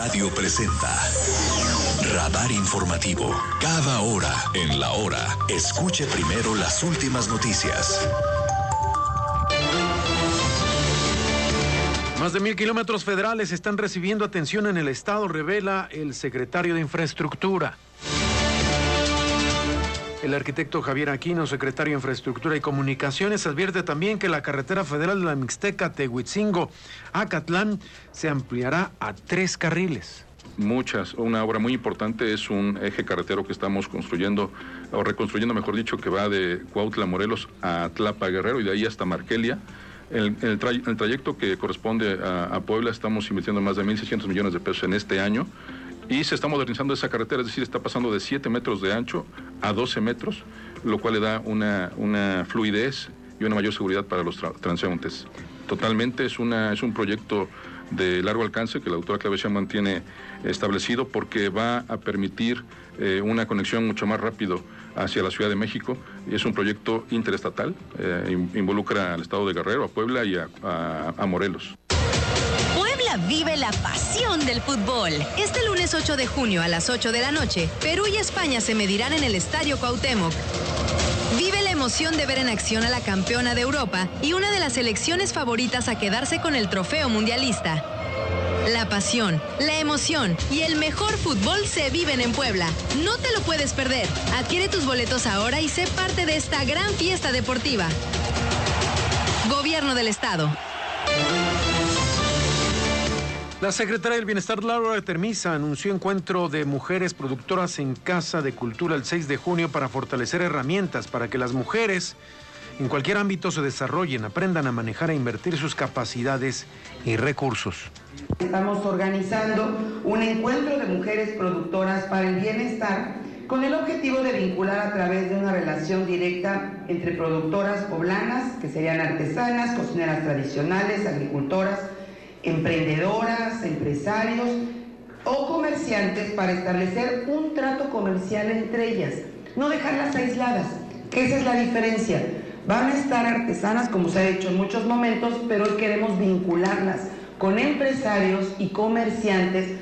Radio presenta Radar Informativo. Cada hora en la hora. Escuche primero las últimas noticias. Más de 1,000 kilómetros federales están recibiendo atención en el estado, revela el secretario de Infraestructura. El arquitecto Javier Aquino, secretario de Infraestructura y Comunicaciones, advierte también que la carretera federal de la Mixteca, Tehuitzingo, Acatlán, se ampliará a 3 carriles. Una obra muy importante es un eje carretero que estamos construyendo, o reconstruyendo, mejor dicho, que va de Cuautla, Morelos, a Tlapa, Guerrero, y de ahí hasta Markelia. El trayecto que corresponde a Puebla, estamos invirtiendo más de 1,600 millones de pesos en este año, y se está modernizando esa carretera, es decir, está pasando de 7 metros de ancho a 12 metros, lo cual le da una fluidez y una mayor seguridad para los transeúntes. Totalmente es un proyecto de largo alcance que la doctora Claudia Sheinbaum tiene establecido, porque va a permitir una conexión mucho más rápido hacia la Ciudad de México. Es un proyecto interestatal, involucra al estado de Guerrero, a Puebla y a Morelos. Vive la pasión del fútbol. Este lunes 8 de junio a las 8 de la noche, Perú y España se medirán en el Estadio Cuauhtémoc. Vive la emoción de ver en acción a la campeona de Europa y una de las selecciones favoritas a quedarse con el trofeo mundialista. La pasión, la emoción y el mejor fútbol se viven en Puebla. No te lo puedes perder. Adquiere tus boletos ahora y sé parte de esta gran fiesta deportiva. Gobierno del Estado. La secretaria del Bienestar, Laura Termisa, anunció encuentro de mujeres productoras en Casa de Cultura el 6 de junio para fortalecer herramientas para que las mujeres en cualquier ámbito se desarrollen, aprendan a manejar e invertir sus capacidades y recursos. Estamos organizando un encuentro de mujeres productoras para el bienestar con el objetivo de vincular a través de una relación directa entre productoras poblanas, que serían artesanas, cocineras tradicionales, agricultoras, emprendedoras, empresarios o comerciantes, para establecer un trato comercial entre ellas, no dejarlas aisladas, que esa es la diferencia. Van a estar artesanas, como se ha hecho en muchos momentos, pero hoy queremos vincularlas con empresarios y comerciantes.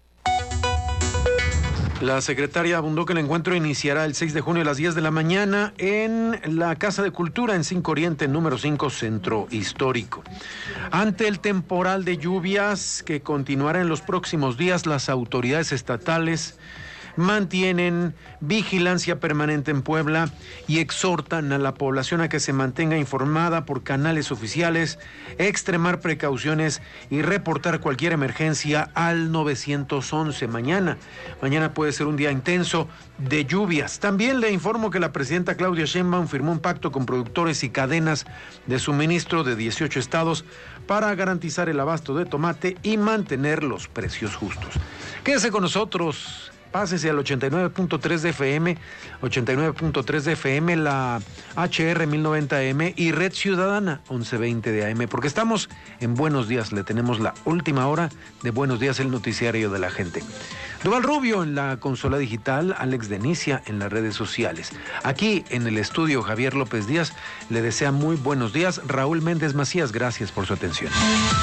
La secretaria abundó que el encuentro iniciará el 6 de junio a las 10 de la mañana en la Casa de Cultura en 5 Oriente, número 5, Centro Histórico. Ante el temporal de lluvias que continuará en los próximos días, las autoridades estatales mantienen vigilancia permanente en Puebla y exhortan a la población a que se mantenga informada por canales oficiales, extremar precauciones y reportar cualquier emergencia al 911. Mañana puede ser un día intenso de lluvias. También le informo que la presidenta Claudia Sheinbaum firmó un pacto con productores y cadenas de suministro de 18 estados para garantizar el abasto de tomate y mantener los precios justos. Quédese con nosotros. Pásese al 89.3 de FM, 89.3 de FM, la HR 1090M y Red Ciudadana 1120 de AM, porque estamos en Buenos Días, le tenemos la última hora de Buenos Días, el noticiario de la gente. Duval Rubio en la consola digital, Alex Denicia en las redes sociales. Aquí en el estudio, Javier López Díaz le desea muy buenos días. Raúl Méndez Macías, gracias por su atención.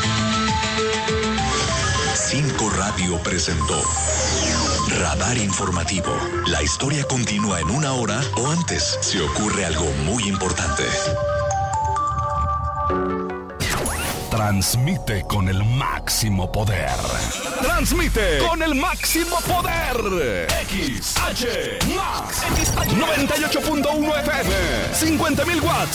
5 Radio presentó Radar Informativo. La historia continúa en 1 hora o antes. Se ocurre algo muy importante. Transmite con el máximo poder. Transmite con el máximo poder. XH Max 98.1 FM, 50,000 watts